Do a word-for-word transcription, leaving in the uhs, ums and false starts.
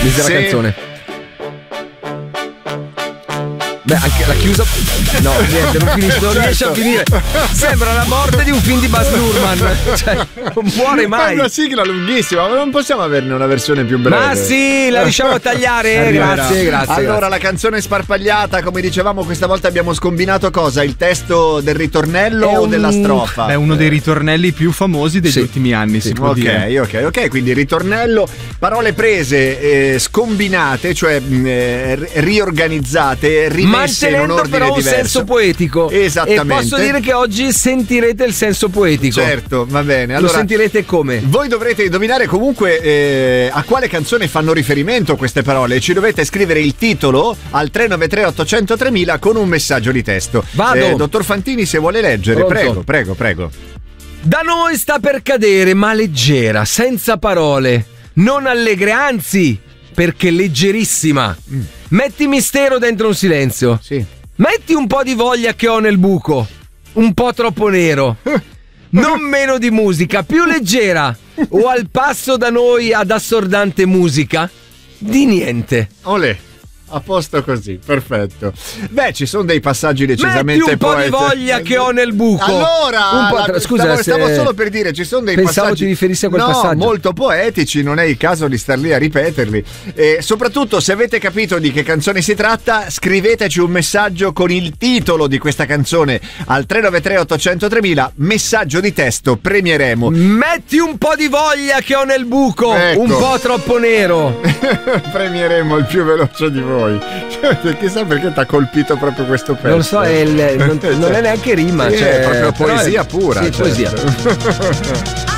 Misera Sì. canzone. Beh, anche la chiusa. No, niente, non finisce, non riesce a finire. Sembra la morte di un film di Baz Luhrmann. Cioè, non muore mai. È una sigla lunghissima, ma non possiamo averne una versione più breve. Ma sì, la riusciamo a tagliare. Arriverà. Grazie, grazie. Allora, grazie. la canzone sparpagliata, come dicevamo, questa volta abbiamo scombinato cosa? Il testo del ritornello È o un- della strofa? È uno dei ritornelli più famosi degli Sì. ultimi anni, si può Ok, dire. ok, ok, quindi ritornello, parole prese, eh, scombinate, cioè mh, eh, riorganizzate, rimesse in un Mantenendo ordine però un diverso. senso poetico. Esattamente. E posso dire che oggi sentirete il senso poetico. Certo, va bene. Lo Allora, sentirete come? voi dovrete indovinare comunque eh, a quale canzone fanno riferimento queste parole. Ci dovete scrivere il titolo al tre nove tre otto zero zero tremila con un messaggio di testo. Vado. Eh, dottor Fantini, se vuole leggere, Pronto. prego, prego, prego. Da noi sta per cadere, ma leggera, senza parole. Non allegre, anzi, perché leggerissima. Metti mistero dentro un silenzio. Sì. Metti un po' di voglia che ho nel buco. Un po' troppo nero. Non meno di musica, più leggera. O al passo da noi ad assordante musica. Di niente. Olè. A posto così, perfetto. Beh, ci sono dei passaggi decisamente Metti un po' poeti. di voglia che ho nel buco. Allora, Un po' la- tra- scusa, stavo, se- stavo solo per dire, ci sono dei Pensavo passaggi ti riferissi a quel no, passaggio. molto poetici, non è il caso di star lì a ripeterli. E soprattutto, se avete capito di che canzone si tratta, scriveteci un messaggio con il titolo di questa canzone al tre nove tre otto zero zero tremila, messaggio di testo, premieremo. Metti un po' di voglia che ho nel buco. Ecco. Un po' troppo nero. Premieremo il più veloce di voi. Chissà perché ti ha colpito proprio questo pezzo. Non lo so, è il- non, non è neanche rima. Sì, cioè, è proprio però poesia pura. Sì, certo. poesia.